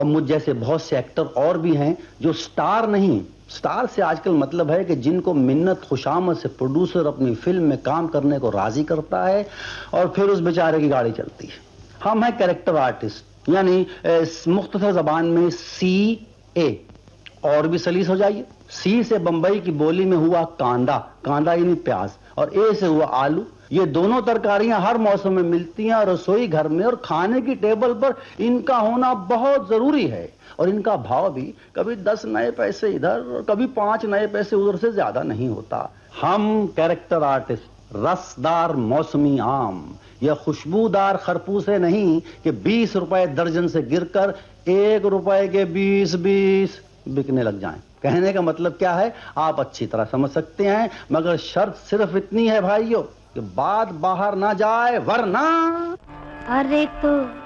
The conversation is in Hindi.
और मुझ जैसे बहुत से एक्टर और भी हैं जो स्टार नहीं, स्टार से आजकल मतलब है कि जिनको मिन्नत खुशामद से प्रोड्यूसर अपनी फिल्म में काम करने को राजी करता है और फिर उस बेचारे की गाड़ी चलती है। हम हैं कैरेक्टर आर्टिस्ट, यानी मुख्तसर जबान में CA। और भी सलीस हो जाइए, C से बंबई की बोली में हुआ कांदा, कांदा यानी प्याज, और A से हुआ आलू। ये दोनों तरकारियां हर मौसम में मिलती हैं रसोई घर में, और खाने की टेबल पर इनका होना बहुत जरूरी है। और इनका भाव भी कभी 10 नए पैसे इधर और कभी 5 नए पैसे उधर से ज्यादा नहीं होता। हम कैरेक्टर आर्टिस्ट रसदार मौसमी आम या खुशबूदार खरपूसे नहीं कि 20 रुपए दर्जन से गिरकर 1 रुपए के 20 बिकने लग जाएं। कहने का मतलब क्या है आप अच्छी तरह समझ सकते हैं, मगर शर्त सिर्फ इतनी है भाइयों कि बात बाहर ना जाए, वरना। अरे तो